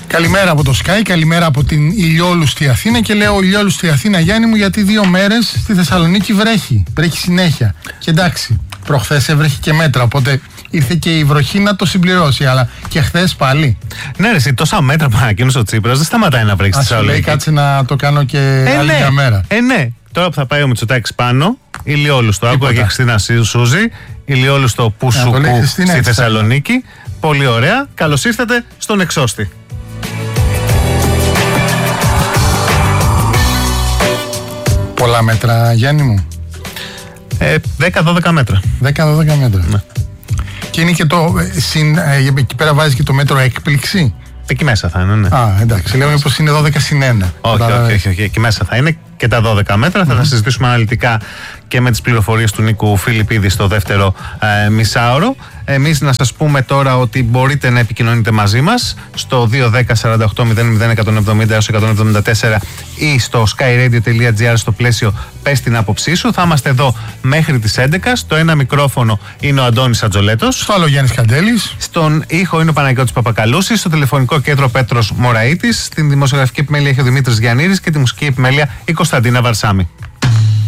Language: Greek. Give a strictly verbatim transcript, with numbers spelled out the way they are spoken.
Καλημέρα από το Sky, καλημέρα από την ηλιόλουστη Αθήνα. Και λέω ηλιόλουστη Αθήνα, Γιάννη μου, γιατί δύο μέρες στη Θεσσαλονίκη βρέχει. Βρέχει συνέχεια. Και εντάξει, προχθές έβρεχε και μέτρα, οπότε ήρθε και η βροχή να το συμπληρώσει. Αλλά και χθες πάλι. Ναι, ρε, εσύ, τόσα μέτρα που ανακοίνωσε ο Τσίπρας δεν σταματάει να βρέχει στη Θεσσαλονίκη. Λέει, κάτσε να το κάνω και ε, άλλη ναι, μια μέρα. Ε, ναι. Τώρα που θα πάει ο Μητσοτάκης πάνω, ηλιόλουστο. Άκουγα και Χριστίνα Σούζη, ηλιόλουστο που σου που στη Θεσσαλονίκη. Πολύ ωραία. Καλώς ήρθατε στον Εξώστη. Πολλά μέτρα, Γιάννη μου. Ε, δέκα δώδεκα μέτρα. δέκα δώδεκα μέτρα. Ναι. Και είναι και το. Συν, ε, εκεί πέρα βάζει και το μέτρο έκπληξη. Εκεί μέσα θα είναι, ναι. Α, εντάξει. Λέω μήπως είναι δώδεκα συν ένα. Όχι, όχι, όχι, όχι. Εκεί μέσα θα είναι και τα δώδεκα μέτρα. Mm-hmm. Θα τα συζητήσουμε αναλυτικά και με τις πληροφορίες του Νίκου Φιλιππίδη στο δεύτερο ε, μισάωρο. Εμείς να σας πούμε τώρα ότι μπορείτε να επικοινωνείτε μαζί μας στο δύο δέκα σαράντα οκτώ μηδέν μηδέν εκατόν εβδομήντα έως εκατόν εβδομήντα τέσσερα ή στο skyradio.gr στο πλαίσιο «Πες την άποψή σου». Θα είμαστε εδώ μέχρι τις έντεκα. Στο ένα μικρόφωνο είναι ο Αντώνης Ατζολέτος. Στο άλλο Γιάννης Καντέλης. Στον ήχο είναι ο Παναγιώτης Παπακαλούσης. Στο τηλεφωνικό κέντρο Πέτρος Μωραΐτης. Στην δημοσιογραφική επιμέλεια έχει ο Δημήτρης Γιαννήρης και τη μουσική επιμέλεια η Κωνσταντίνα Βαρσάμη.